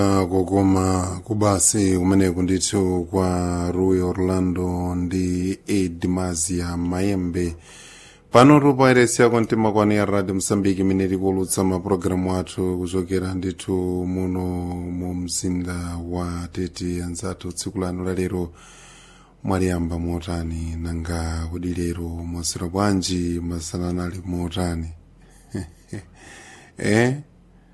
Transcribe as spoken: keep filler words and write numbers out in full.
Kukoma kubasi kumene kundithu kwa Rui Orlando ndi Edmazia Mayembe pano tupairesi yako mtima kwani ya Radio Msambiki imene tikulutsa mapulogalamu athu kuchokera ndithu muno mu mzinda wa Tete. Anzathu tsiku lanu la lero mwaliyamba motani nanga kodi lero mwaswera bwanji masanana ali motani eh